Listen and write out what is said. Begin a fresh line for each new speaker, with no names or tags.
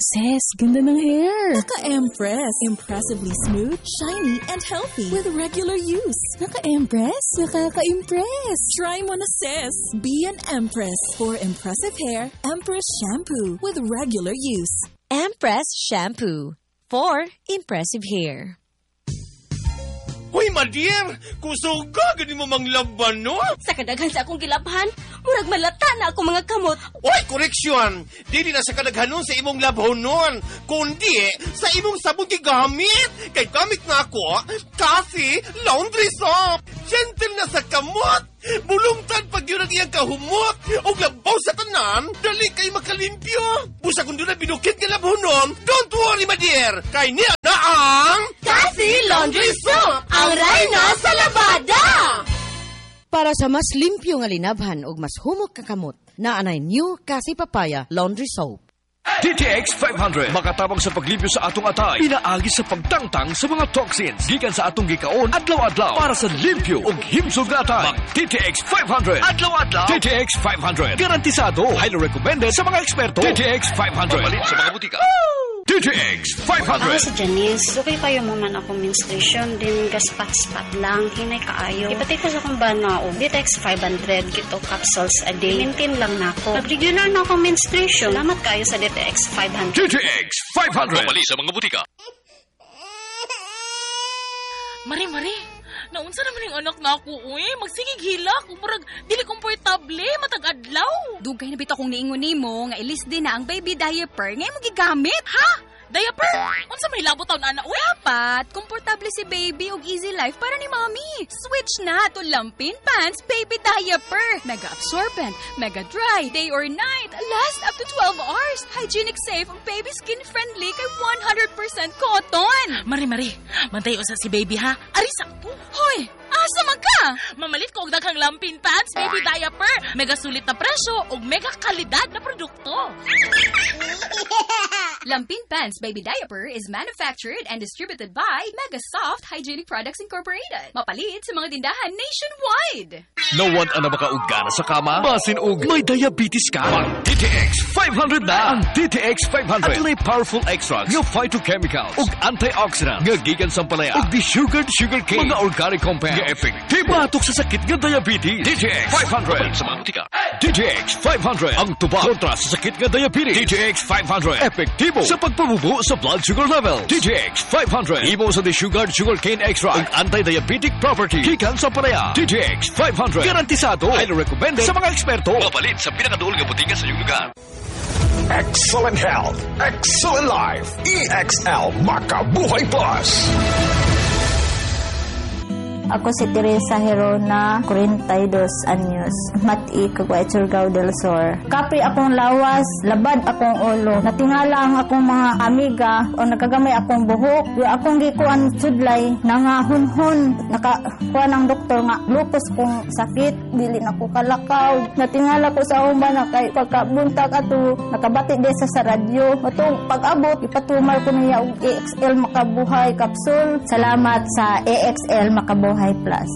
Sis, ganda ng hair.
Naka-Empress. Impressively smooth, shiny, and healthy with regular use.
Naka-Empress? Nakaka-impress.
Try mo na, sis. Be an Empress. For impressive hair, Empress Shampoo with regular use.
Empress Shampoo. For impressive hair.
Hoy, Madier! Kusog ka! Gani mo mang laban, no?
Sa kadaghan sa akong gilabhan, murag malata na ako mga kamot.
Oy, koreksyon! Dili na sa kadaghanon sa imong labhonon, kundi sa imong sabon gigamit. Kay gamit na ako, Coffee Laundry Soap. Gentle na sa kamot. Bulungtan pag yun ang iyang kahumot. O labaw sa tanan, dali kay makalimpyo. Busa kung doon na binukit ka labhonon, don't worry, Madier. Kay niya na ang
Coffee Laundry Soap, ang reyna sa labada!
Para sa mas limpyo nga linabhan ug mas humok kakamot, naanay new Kasi Papaya Laundry Soap.
DTX 500 makatabang sa paglimpyo sa atong atay, pinaagi sa pagtangtang sa mga toxins gikan sa atong gikaon adlaw-adlaw para sa limpyo ug himsog nga atay. Mag DTX 500 adlaw-adlaw. DTX 500 garantisado, highly recommended sa mga eksperto. DTX 500 mabalin sa mga butika. DTX 500.
Ako si Janice. Okay kayo mo man akong menstruation, din gaspat-spat lang, hinay kaayo. Ipatay ko sa akong bana o DTX 500 kito capsules a day. Maintain lang na ako. Pag-regular na akong menstruation, salamat kayo sa DTX 500.
DTX 500. Mabali sa mga butika.
Mari. Naunsa naman yung anak na ako, uy. Magsigig hilak. Murag, dili komportable. Matag-adlaw.
Dugay na bitaw kong niingon nimo nga ilis din na ang baby diaper ngay mo gigamit.
Ha? Diaper? Unsa may labot taon ana, uy?
Dapat, komportable si baby ug easy life para ni mommy. Switch na to Lampin Pants Baby Diaper. Mega absorbent, mega dry, day or night, last up to 12 hours. Hygienic safe ug baby skin friendly kay 100% cotton.
Mari. Mantay usa si baby, ha? Ari sakto.
Hoy, asa man ka?
Mamalit ko og daghang Lampin Pants Baby Diaper. Mega sulit na presyo ug mega kalidad na produkto.
Lampin Pants Baby Diaper is manufactured and distributed by Mega Soft Hygienic Products Incorporated. Mapalit sa mga tindahan nationwide.
Nawan ang makauga na sa kama? Basin og may diabetes ka? Ang DTX 500 na! Ang DTX 500 at may powerful extracts nga phytochemicals ug antioxidants nga gikan sa palaya ug desugared sugarcane mga organic compounds nga epektibo batok sa sakit nga diabetes. DTX 500 sa mga butika. DTX 500 ang tuba kontra sa sakit nga diabetes. DTX 500 epektibo sa pagpabubo sa blood sugar level. DTX 500 imo sa desugared sugarcane extract ug anti-diabetic property gikan sa palaya. DTX 500 garantisado, highly recommended sa mga eksperto. Mapalit sa pinakaduol nga butika sa iyong lugar.
Excellent health, excellent life. EXL Makabuhay Plus.
Ako si Teresa Herona, 42 anyos. Mati, Cagayan, Surigao del Sur. Kapri akong lawas, labad akong ulo. Natingala ang akong mga amiga o nakagamay akong buhok. Yung akong gikuan sudlay, nangahunhon. Nakakuha ng doktor nga, lupus kong sakit. Dili na ko kalakaw. Natingala ko sa umba na kay pagkabuntag ato, nakabati desa sa radyo. Matong pag-abot, ipatumar ko niya og EXL Makabuhay Capsule. Salamat sa EXL Makabuhay Plus.